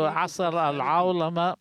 عصر العولمة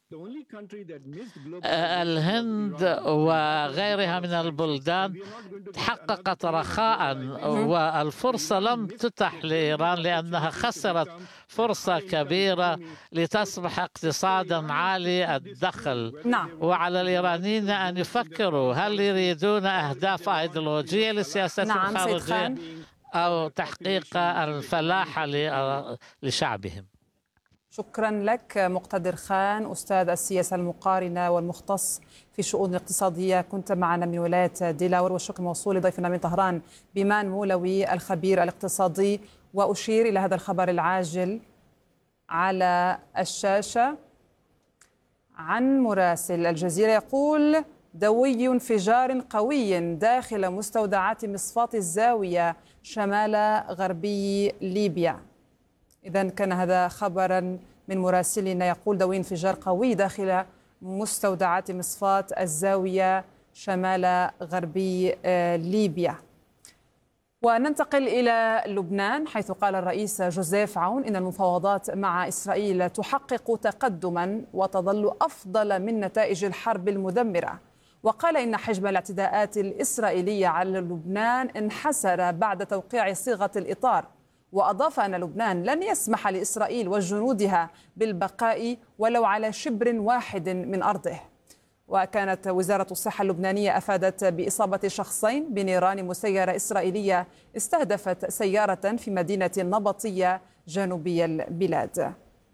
الهند وغيرها من البلدان حققت رخاء، والفرصة لم تتح لإيران لأنها خسرت فرصة كبيرة لتصبح اقتصادا عالي الدخل. وعلى الإيرانيين أن يفكروا هل يريدون أهداف أيديولوجية لسياستهم الخارجية أو تحقيق الفلاح لشعبهم. شكرا لك مقتدر خان، أستاذ السياسة المقارنة والمختص في الشؤون الاقتصادية، كنت معنا من ولاية ديلاور. والشكر موصول لضيفنا من طهران بيمان مولوي الخبير الاقتصادي. وأشير إلى هذا الخبر العاجل على الشاشة عن مراسل الجزيرة يقول: دوي انفجار قوي داخل مستودعات مصفاة الزاوية شمال غربي ليبيا. إذن كان هذا خبرا من مراسلنا يقول: دوي انفجار قوي داخل مستودعات مصفاة الزاوية شمال غربي ليبيا. وننتقل إلى لبنان، حيث قال الرئيس جوزيف عون إن المفاوضات مع إسرائيل تحقق تقدما وتظل أفضل من نتائج الحرب المدمرة. وقال إن حجم الاعتداءات الإسرائيلية على لبنان انحسر بعد توقيع صيغة الإطار. وأضاف أن لبنان لن يسمح لإسرائيل وجنودها بالبقاء ولو على شبر واحد من أرضه. وكانت وزارة الصحة اللبنانية أفادت بإصابة شخصين بنيران مسيرة إسرائيلية استهدفت سيارة في مدينة النبطية جنوبي البلاد.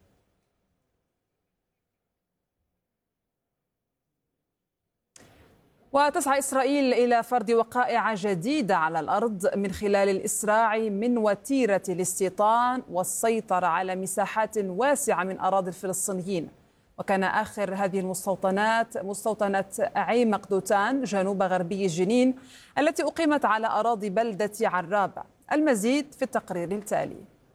وتسعى إسرائيل إلى فرض وقائع جديدة على الأرض من خلال الإسراع من وتيرة الاستيطان والسيطرة على مساحات واسعة من أراضي الفلسطينيين. وكان آخر هذه المستوطنات مستوطنة عيمق دوتان جنوب غربي جنين التي أقيمت على أراضي بلدة عرابة. المزيد في التقرير التالي.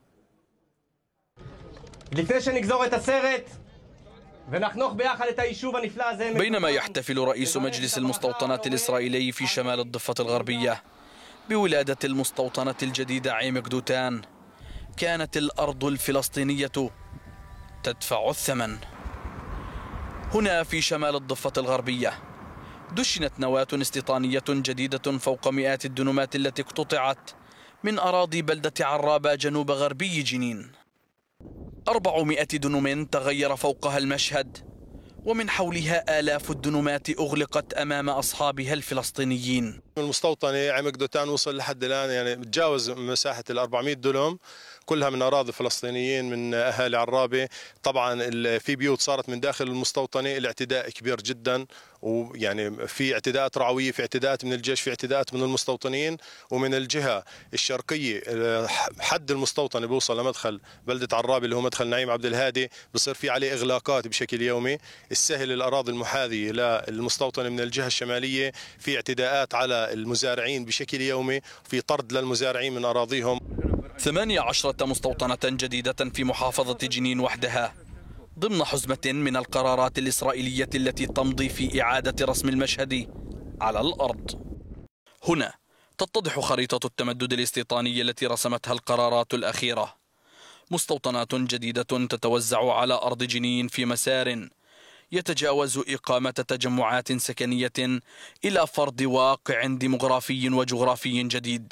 بينما يحتفل رئيس مجلس المستوطنات الإسرائيلي في شمال الضفة الغربية بولادة المستوطنة الجديدة عيمق دوتان، كانت الأرض الفلسطينية تدفع الثمن. هنا في شمال الضفة الغربية دشنت نواة استيطانية جديدة فوق مئات الدنومات التي اقتطعت من أراضي بلدة عرابة جنوب غربي جنين. 400 دنوم تغير فوقها المشهد، ومن حولها آلاف الدنومات أغلقت أمام أصحابها الفلسطينيين. المستوطنة عمق دوتان وصل لحد الآن يعني تجاوز مساحة 400 دنم، كلها من أراضي فلسطينيين من أهالي عرابة. طبعا في بيوت صارت من داخل المستوطنة، الاعتداء كبير جدا، ويعني في اعتداءات رعوية، في اعتداءات من الجيش، في اعتداءات من المستوطنين. ومن الجهة الشرقية حد المستوطنة بيوصل لمدخل بلدة عرابة اللي هو مدخل نعيم عبد الهادي، بصير في عليه إغلاقات بشكل يومي. السهل الأراضي المحاذية للمستوطنة من الجهة الشمالية في اعتداءات على المزارعين بشكل يومي، في طرد للمزارعين من أراضيهم. 18 مستوطنة جديدة في محافظة جنين وحدها ضمن حزمة من القرارات الإسرائيلية التي تمضي في إعادة رسم المشهد على الأرض. هنا تتضح خريطة التمدد الاستيطاني التي رسمتها القرارات الأخيرة. مستوطنات جديدة تتوزع على أرض جنين في مسار يتجاوز إقامة تجمعات سكنية إلى فرض واقع ديمغرافي وجغرافي جديد.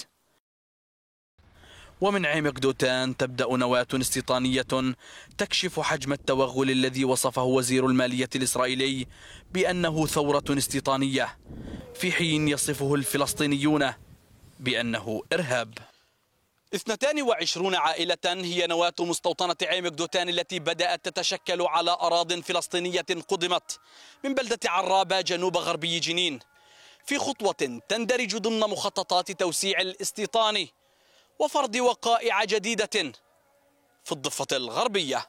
ومن عيمق دوتان تبدأ نواة استيطانية تكشف حجم التوغل الذي وصفه وزير المالية الإسرائيلي بأنه ثورة استيطانية، في حين يصفه الفلسطينيون بأنه إرهاب. 22 عائلة هي نواة مستوطنة عيمق دوتان التي بدأت تتشكل على أراضٍ فلسطينية قدمت من بلدة عرابة جنوب غربي جنين، في خطوة تندرج ضمن مخططات توسيع الاستيطان وفرض وقائع جديدة في الضفة الغربية.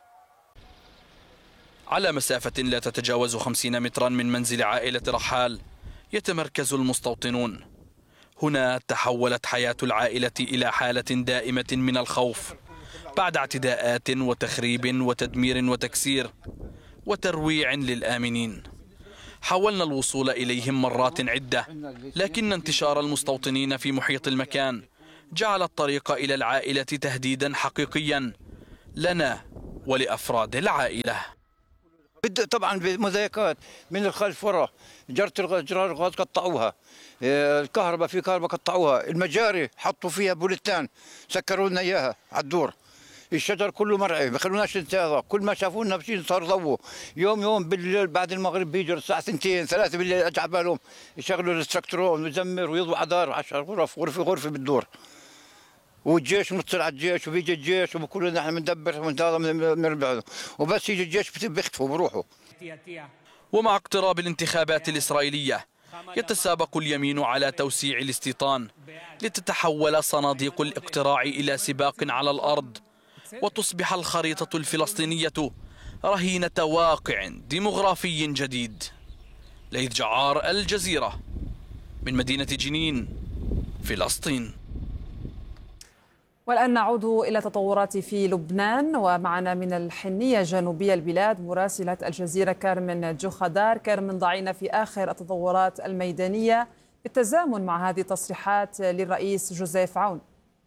على مسافة لا تتجاوز 50 مترا من منزل عائلة رحال يتمركز المستوطنون. هنا تحولت حياة العائلة إلى حالة دائمة من الخوف بعد اعتداءات وتخريب وتدمير وتكسير وترويع للآمنين. حاولنا الوصول إليهم مرات عدة، لكن انتشار المستوطنين في محيط المكان جعل الطريق إلى العائلة تهديدا حقيقيا لنا ولأفراد العائلة. طبعا بمضايقات من الخلف ورا، جرار الغاز قطعوها، الكهرباء في كهرباء قطعوها، المجاري حطوا فيها بوليتان سكروا لنا اياها على الدور، الشجر كله مرعي ما خلوناش نتهذا، كل ما شافونا مشي صار ضوء، يوم بالليل بعد المغرب بيجوا الساعه 2 3 بالليل اجى بالهم يشغلوا التراكتورون ويزمر ويضوي على دار 10 غرف غرفه بالدور، والجيش متصل على الجيش وبيجي الجيش وبقولوا نحن بندبر ونربع، وبس يجي الجيش بيختفوا بروحوا. ومع اقتراب الانتخابات الإسرائيلية يتسابق اليمين على توسيع الاستيطان لتتحول صناديق الاقتراع إلى سباق على الأرض، وتصبح الخريطة الفلسطينية رهينة واقع ديمغرافي جديد. ليث جعار، الجزيرة، من مدينة جنين، فلسطين. والآن نعود إلى تطورات في لبنان، ومعنا من الحنية جنوبية البلاد مراسلة الجزيرة كارمن جوخدار. كارمن، ضعينا في آخر التطورات الميدانية بالتزامن مع هذه التصريحات للرئيس جوزيف عون.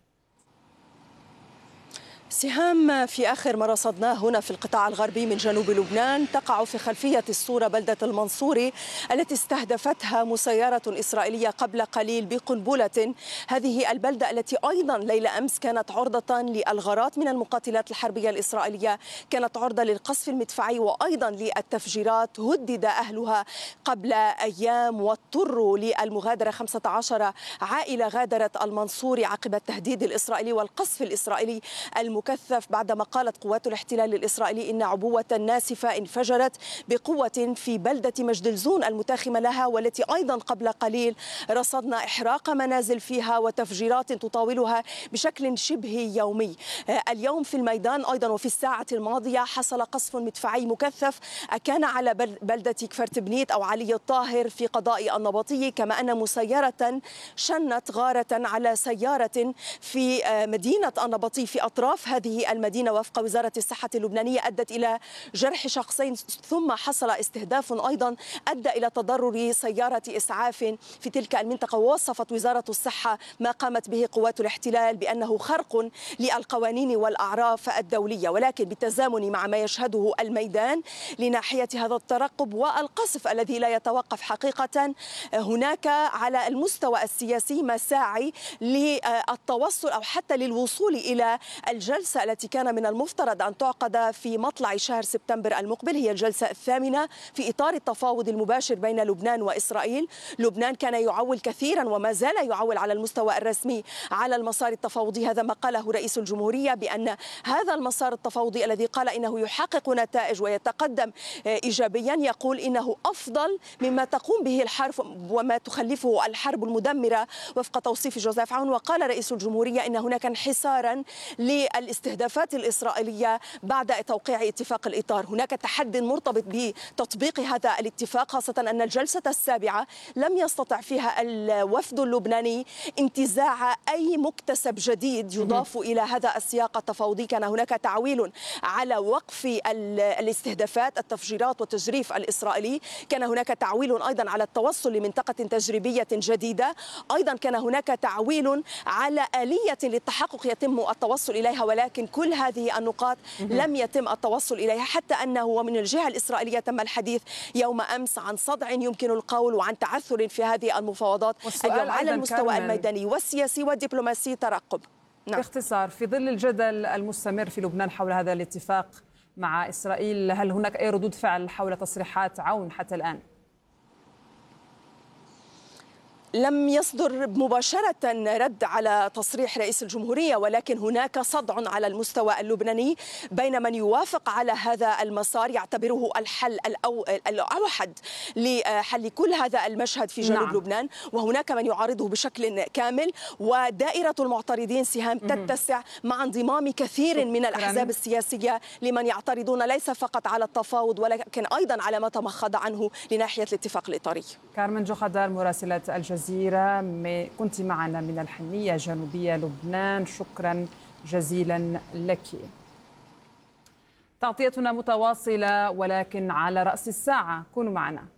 سهام، في آخر ما رصدناه هنا في القطاع الغربي من جنوب لبنان تقع في خلفية الصورة بلدة المنصوري التي استهدفتها مسيرة إسرائيلية قبل قليل بقنبلة. هذه البلدة التي أيضا ليلة أمس كانت عرضة للغارات من المقاتلات الحربية الإسرائيلية، كانت عرضة للقصف المدفعي وأيضا للتفجيرات، هدد أهلها قبل أيام واضطروا للمغادرة. 15 عائلة غادرت المنصوري عقب التهديد الإسرائيلي والقصف الإسرائيلي المكثف، بعدما قالت قوات الاحتلال الإسرائيلي إن عبوة ناسفة انفجرت بقوة في بلدة مجدلزون المتاخمة لها، والتي أيضا قبل قليل رصدنا إحراق منازل فيها وتفجيرات تطاولها بشكل شبه يومي. اليوم في الميدان أيضا وفي الساعة الماضية حصل قصف مدفعي مكثف كان على بلدة كفرتبنيت أو علي الطاهر في قضاء النبطي، كما أن مسيرة شنت غارة على سيارة في مدينة النبطي في أطراف هذه المدينة وفق وزارة الصحة اللبنانية أدت إلى جرح شخصين، ثم حصل استهداف أيضا أدى إلى تضرر سيارة إسعاف في تلك المنطقة. ووصفت وزارة الصحة ما قامت به قوات الاحتلال بأنه خرق للقوانين والأعراف الدولية، ولكن بالتزامن مع ما يشهده الميدان لناحية هذا الترقب والقصف الذي لا يتوقف حقيقة، هناك على المستوى السياسي مساعي للتوصل أو حتى للوصول إلى الجلسة التي كان من المفترض أن تعقد في مطلع شهر سبتمبر المقبل، هي الجلسة الثامنة في إطار التفاوض المباشر بين لبنان وإسرائيل. لبنان كان يعول كثيرا وما زال يعول على المستوى الرسمي على المسار التفاوضي، هذا ما قاله رئيس الجمهورية بأن هذا المسار التفاوضي الذي قال إنه يحقق نتائج ويتقدم إيجابيا، يقول إنه أفضل مما تقوم به الحرب وما تخلفه الحرب المدمرة وفق توصيف جوزيف عون. وقال رئيس الجمهورية إن هناك انحسارا للاستهدافات الإسرائيلية بعد توقيع اتفاق الإطار. هناك تحدي مرتبط بتطبيق هذا الاتفاق، خاصة أن الجلسة السابعة لم يستطع فيها الوفد اللبناني انتزاع أي مكتسب جديد يضاف إلى هذا السياق التفاوضي. كان هناك تعويل على وقف الاستهدافات التفجيرات والتجريف الإسرائيلي، كان هناك تعويل أيضا على التوصل لمنطقة تجريبية جديدة، أيضا كان هناك تعويل على آلية للتحقق يتم التوصل إليها، ولكن كل هذه النقاط لم يتم التوصل إليها، حتى أنه ومن الجهة الإسرائيلية تم الحديث يوم أمس عن صدع يمكن القول وعن تعثر في هذه المفاوضات. اليوم على المستوى الميداني والسياسي والدبلوماسي ترقب. باختصار، في ظل الجدل المستمر في لبنان حول هذا الاتفاق مع إسرائيل، هل هناك أي ردود فعل حول تصريحات عون حتى الآن؟ لم يصدر مباشرة رد على تصريح رئيس الجمهورية، ولكن هناك صدع على المستوى اللبناني بين من يوافق على هذا المسار يعتبره الحل الأوحد لحل كل هذا المشهد في جنوب لبنان، وهناك من يعارضه بشكل كامل، ودائرة المعترضين سهام تتسع مع انضمام كثير من الأحزاب السياسية لمن يعترضون ليس فقط على التفاوض ولكن أيضا على ما تمخض عنه لناحية الاتفاق الإطاري. كارمن جوخدار مراسلة الجزيرة كنت معنا من الحنية جنوبية لبنان، شكرا جزيلا لك. تغطيتنا متواصلة ولكن على رأس الساعة، كونوا معنا.